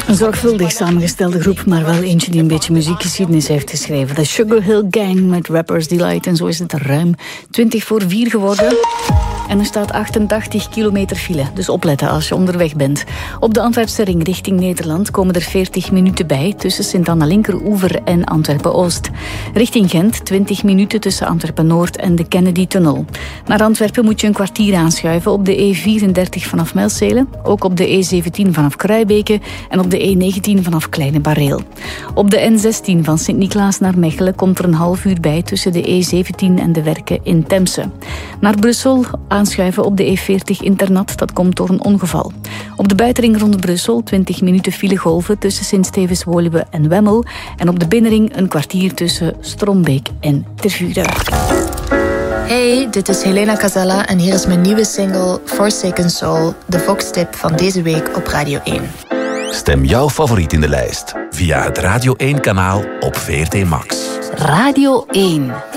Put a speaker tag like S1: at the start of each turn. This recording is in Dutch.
S1: Een zorgvuldig samengestelde groep, maar wel eentje die een beetje muziekgeschiedenis heeft geschreven. The Sugar Hill Gang met Rapper's Delight. En zo is het ruim 4:20 geworden. En er staat 88 kilometer file, dus opletten als je onderweg bent. Op de Antwerpse ring richting Nederland komen er 40 minuten bij tussen Sint-Anna-Linkeroever en Antwerpen-Oost. Richting Gent 20 minuten tussen Antwerpen-Noord en de Kennedy-tunnel. Naar Antwerpen moet je een kwartier aanschuiven op de E34 vanaf Melzele, ook op de E17 vanaf Kruibeke en op de E19 vanaf Kleine Bareel. Op de N16 van Sint-Niklaas naar Mechelen komt er een half uur bij tussen de E17 en de Werken in Temse. Naar Brussel aanschuiven op de E40 Internat, dat komt door een ongeval. Op de buitenring rond Brussel 20 minuten filegolven tussen Sint-Stevens-Woluwe en Wemmel. En op de binnenring een kwartier tussen Strombeek en Tervuren.
S2: Hey, dit is Helena Casella en hier is mijn nieuwe single Forsaken Soul, de Vox-tip van deze week op Radio 1.
S3: Stem jouw favoriet in de lijst via het Radio 1-kanaal op VRT Max.
S1: Radio 1.